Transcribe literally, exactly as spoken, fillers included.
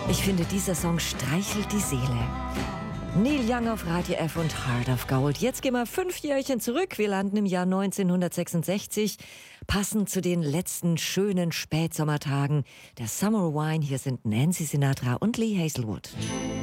Ich finde, dieser Song streichelt die Seele. Neil Young auf Radio F und Heart of Gold. Jetzt gehen wir fünf Jährchen zurück. Wir landen im Jahr neunzehnhundertsechsundsechzig. Passend zu den letzten schönen Spätsommertagen der Summer Wine. Hier sind Nancy Sinatra und Lee Hazelwood.